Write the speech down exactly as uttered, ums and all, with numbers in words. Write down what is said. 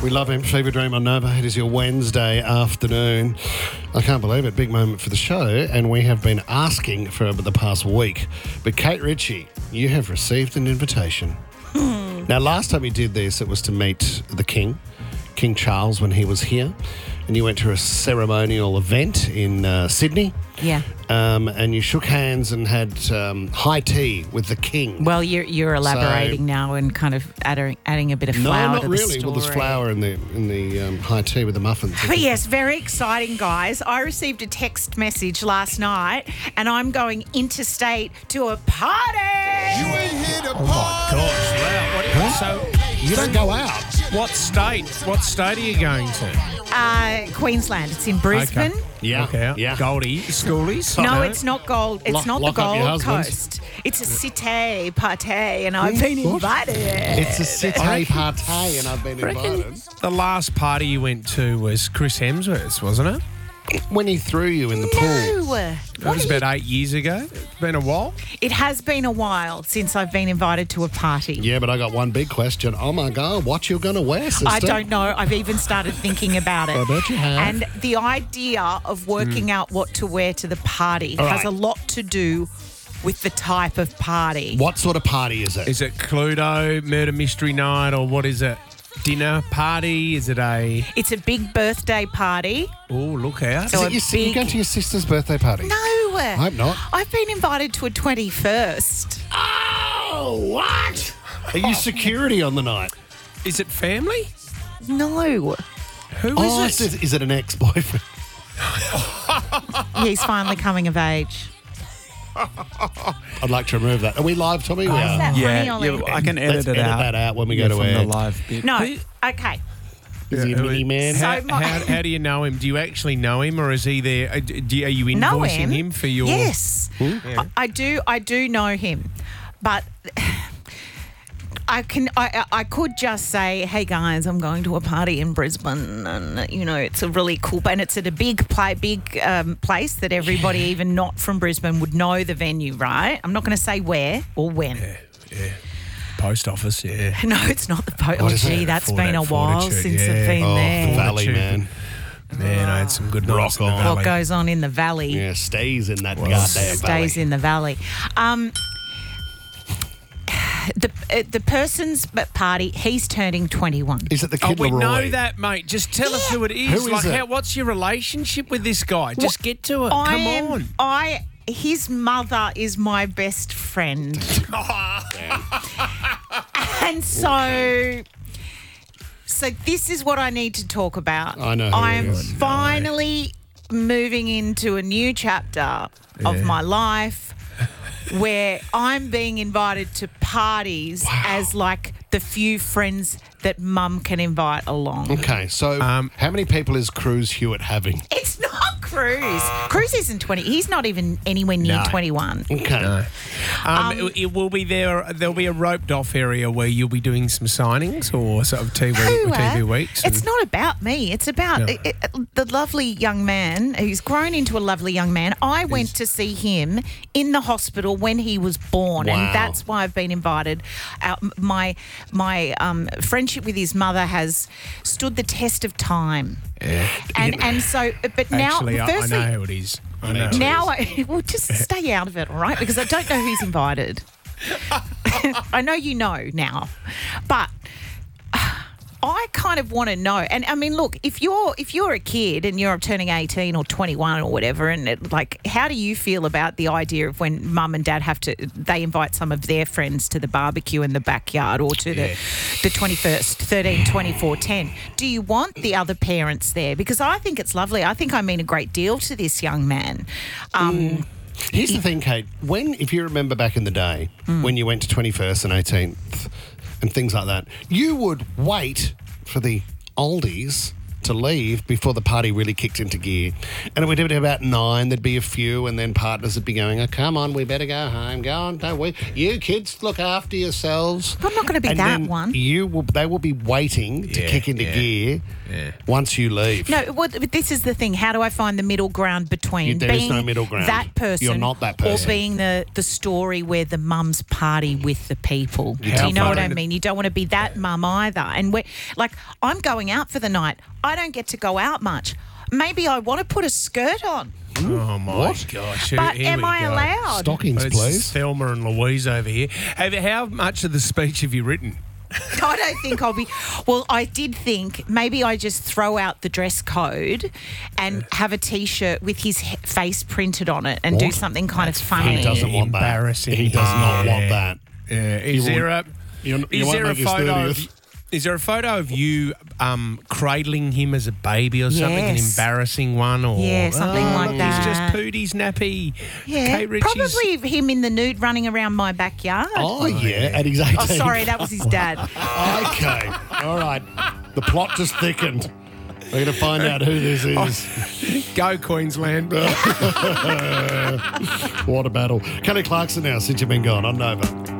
We love him. Fever Dream on Nova. It is your Wednesday afternoon. I can't believe it. Big moment for the show. And we have been asking for the past week. But Kate Ritchie, you have received an invitation. Hmm. Now, last time we did this, it was to meet the King, King Charles, when he was here. And you went to a ceremonial event in uh, Sydney. Yeah. Um, and you shook hands and had um, high tea with the King. Well, you're you're elaborating So- now and kind of adding, adding a bit of no, flour not to the really. story. Well, there's flour in the in the um, high tea with the muffins. But yes, very exciting, guys. I received a text message last night, and I'm going interstate to a party. You ain't here to party. Gosh, wow. What, so, You don't go out. what state? What state are you going to? Uh, Queensland. It's in Brisbane. Okay. Yeah, Okay. yeah. Goldie, schoolies? No, it's not Gold. It's Lock- not lock the up your Gold husband. Coast. It's a cité party, and I've been What? invited. It's a cité party, and I've been invited. The last party you went to was Chris Hemsworth's, wasn't it? When he threw you in the pool. No. That was about eight years ago. It's been a while. It has been a while since I've been invited to a party. Yeah, but I got one big question. Oh, my God, what you going to wear, sister? I don't know. I've even started thinking about it. I bet you have. And the idea of working out what to wear to the party All has right. a lot to do with the type of party. What sort of party is it? Is it Cluedo, murder mystery night, or what is it? Dinner party? Is it a... It's a big birthday party. Oh, look out. So is a it your, si- you big- going to your sister's birthday party? No. I hope not. I've been invited to a twenty-first. Oh, what? Are you security on the night? Is it family? No. Who is Oh, it? is, is it an ex-boyfriend? He's finally coming of age. I'd like to remove that. Are we live, Tommy? We Is are. that Yeah, funny, Ollie? yeah, I can edit Let's it edit out. that out when we Yeah, go to from air. the live bit. No. Who- Okay. Is he a Who- mini man? So- How, my- how, how do you know him? Do you actually know him, or is he there? uh, Do you, are you Know invoicing him? him for your? Yes. Yeah. I, I do. I do know him, but I can. I, I could just say, "Hey guys, I'm going to a party in Brisbane, and you know it's a really cool, and it's at a big play, big um, place that everybody, even not from Brisbane, would know the venue, right? I'm not going to say where or when. Yeah, yeah. Post office, yeah. No, it's not the post. Oh, What is gee, it? that's Fort- been a while Fortitude, since yeah. I've been Oh, there. the Valley, Fortitude. man. Man, I had some good nights in the Rock on. valley. What goes on in the valley Yeah, stays in that Well, goddamn stays valley. in the valley. Um, the uh, the person's b- party, he's turning twenty-one. Is it the Oh, Kid we Leroy? know that, mate. Just tell us who it is. Who is like, it? How, what's your relationship with this guy? Just get to it. I Come am, on. I his mother is my best friend, and so. So this is what I need to talk about. I know who I it am is. finally moving into a new chapter of Yeah. my life where I'm being invited to parties as like the few friends that mum can invite along. Okay, so Um, how many people is Cruz Hewitt having? It's not Cruz. Cruz isn't twenty. He's not even anywhere near No. twenty-one. Okay. No. Um, it, it will be there. There'll be a roped off area where you'll be doing some signings or sort of T V, Who, uh, T V weeks. It's and- not about me. It's about No. it, it- the lovely young man who's grown into a lovely young man. I went to see him in the hospital when he was born, Wow. and that's why I've been invited. Uh, my my um, friendship with his mother has stood the test of time, Yeah. and and so. But now, Actually, I, I firstly, know who it is. I know. who it now is. I well just stay out of it, all right? Because I don't know who's invited. I know you know now, but I kind of want to know. And I mean, look, if you're if you're a kid and you're turning eighteen or twenty-one or whatever, and it, like, how do you feel about the idea of when mum and dad have to they invite some of their friends to the barbecue in the backyard or to Yeah. the the twenty-first, thirteen, twenty-four, ten? Do you want the other parents there? Because I think it's lovely. I think I mean a great deal to this young man. Um, Here's the thing, Kate. When, if you remember back in the day, Mm. when you went to twenty-first and eighteenth and things like that, you would wait for the oldies to leave before the party really kicked into gear. And it would be about nine, there'd be a few, and then partners would be going, oh, come on, we better go home. Go on, don't we? You kids, look after yourselves. I'm not going to be And that then one. You will, they will be waiting to Yeah, kick into yeah, gear yeah. once you leave. No, well, but this is the thing. How do I find the middle ground between You- there is being no middle ground. that person You're not that person. or being the, the story where the mums party with the people? Do How you know far what I into- mean? You don't want to be that mum either. And we're, like, I'm going out for the night. I don't get to go out much. Maybe I want to put a skirt on. Oh, my What? gosh. But Here am we I go. allowed? Stockings, It's please. Thelma and Louise over here. Have, how much of the speech have you written? I don't think I'll be. Well, I did think maybe I just throw out the dress code and have a T-shirt with his he- face printed on it and do What? something kind of He funny. doesn't want that. Embarrassing. He does not Yeah. want that. Yeah. Is You there won't- a you- you is won't there a make his photo thirtieth. of, is there a photo of you um, cradling him as a baby or something, an Yes. embarrassing one, or Yeah, something oh, like look, that. He's just Pootie's nappy. Yeah, Kate Ritchie's- probably him in the nude running around my backyard. Oh, yeah, at his eighteen. Oh, sorry, that was his dad. Okay, all right. The plot just thickened. We're going to find out who this is. Go Queensland. What a battle. Kelly Clarkson now, since you've been gone on Nova.